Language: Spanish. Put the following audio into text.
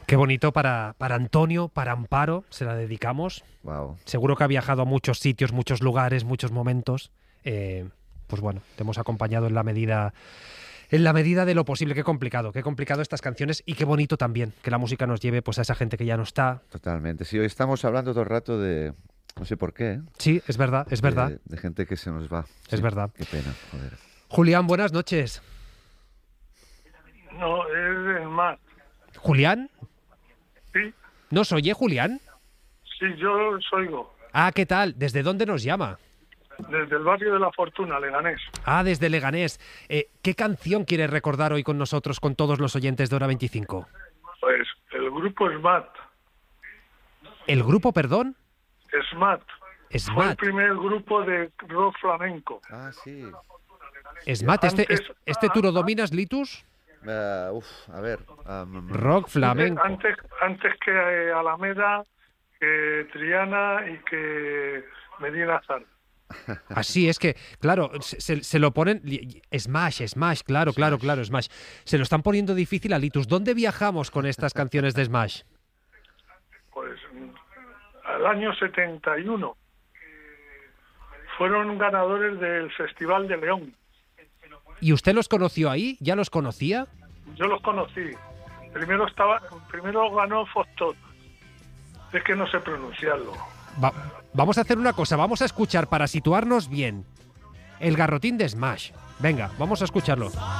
Qué bonito para Antonio, para Amparo, se la dedicamos. Wow. Seguro que ha viajado a muchos sitios, muchos lugares, muchos momentos. Pues bueno, te hemos acompañado en la medida de lo posible. Qué complicado estas canciones, y qué bonito también que la música nos lleve pues a esa gente que ya no está. Totalmente. Sí, hoy estamos hablando todo el rato de... No sé por qué, ¿eh? Sí, es verdad, es verdad. De gente que se nos va. Es Sí, verdad. Qué pena, joder. Julián, buenas noches. No, es el más. ¿Julián? Sí, ¿Nos oye, Julián? sí, yo os oigo. Ah, ¿qué tal? ¿Desde dónde nos llama? Desde el barrio de La Fortuna, Leganés. Ah, desde Leganés. ¿Qué canción quieres recordar hoy con nosotros, con todos los oyentes de Hora 25? Pues el grupo SMAT. ¿El grupo, perdón? SMAT. Fue el SMAT. primer grupo de rock flamenco. Ah, sí. SMAT. ¿Este tú lo dominas, Litus? A ver. Rock flamenco. Antes que Alameda, que Triana y que Medina Zar. Así es que, claro, se lo ponen... Smash, claro, Smash. Se lo están poniendo difícil a Litus. ¿Dónde viajamos con estas canciones de Smash? Pues al año 71 fueron ganadores del Festival de León. ¿Y usted los conoció ahí? ¿Ya los conocía? Yo los conocí. Primero ganó Fostot. Es que no sé pronunciarlo. Vamos a hacer una cosa, vamos a escuchar para situarnos bien el garrotín de Smash. Venga, vamos a escucharlo.